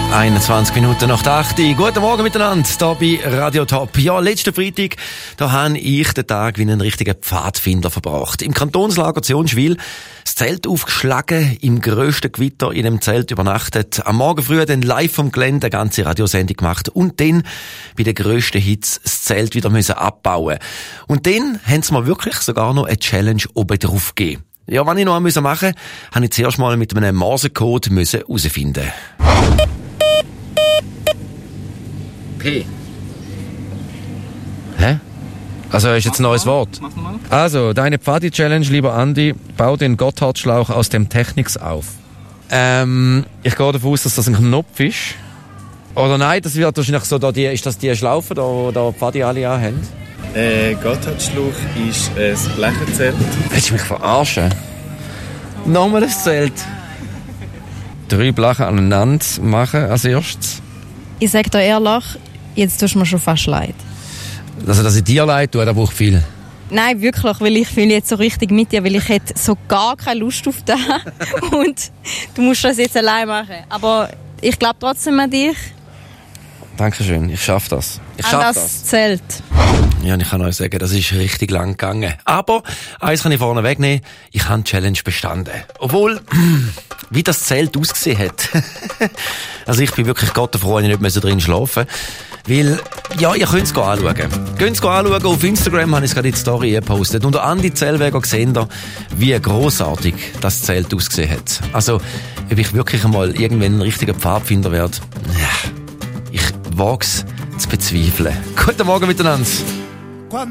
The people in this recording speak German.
21 Minuten nach der 8 Uhr. Guten Morgen miteinander, hier bei Radio Top. Ja, letzten Freitag, da habe ich den Tag wie einen richtigen Pfadfinder verbracht. Im Kantonslager Zionschwil das Zelt aufgeschlagen, im grössten Gewitter in dem Zelt übernachtet. Am Morgen früh dann live vom Gelände eine ganze Radiosendung gemacht und dann bei der grössten Hitze das Zelt wieder müssen abbauen. Und dann haben sie mir wirklich sogar noch eine Challenge oben drauf gegeben. Ja, was ich noch machen musste, habe ich zuerst mal mit einem Morsecode herausfinden. P. Hä? Also ist jetzt ein neues Wort. Also, deine Pfadi-Challenge, lieber Andi, bau den Gotthardschlauch aus dem Technics auf. Ich gehe davon aus, dass das ein Knopf ist. Oder nein, das wird wahrscheinlich so, ist das die Schlaufe, da Pfadi alle haben? Gotthardschlauch ist ein Blechenzelt. Willst du mich verarschen? Nochmal ein Zelt. 3 Bleche aneinander machen als erstes. Ich sage dir ehrlich, jetzt tust du mir schon fast leid. Also, dass ich dir leid tue, das braucht viel. Nein, wirklich, weil ich fühle jetzt so richtig mit dir, weil ich hätte so gar keine Lust auf das. Und du musst das jetzt allein machen. Aber ich glaube trotzdem an dich. Dankeschön, ich schaffe das. An das Zelt. Ja, und ich kann euch sagen, das ist richtig lang gegangen. Aber eins kann ich vorne wegnehmen, ich habe die Challenge bestanden. Obwohl, wie das Zelt ausgesehen hat. Also ich bin wirklich gottenfroh, ich nicht drin schlafen musste. Weil, ja, ihr könnt es anschauen. Geht es anschauen, auf Instagram habe ich gerade die Story gepostet. Unter Andi Zellweger seht ihr, wie grossartig das Zelt ausgesehen hat. Also, ob ich wirklich einmal irgendwann ein richtiger Pfadfinder werde, ja, ich wage es zu bezweifeln. Guten Morgen miteinander.